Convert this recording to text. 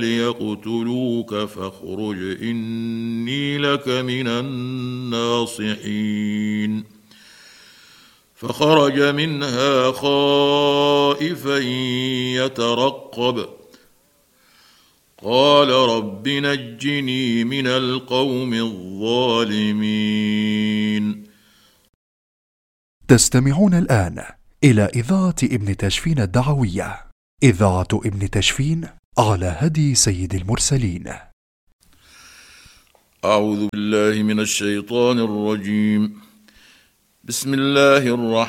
ليقتلوك فاخرج إني لك من الناصحين. فخرج منها خائفا يترقب قال رب نجني من القوم الظالمين. تستمعون الآن إلى إذاعة ابن تشفين الدعوية، إذاعة ابن تشفين على هدي سيد المرسلين. أعوذ بالله من الشيطان الرجيم. بسم الله الرحمن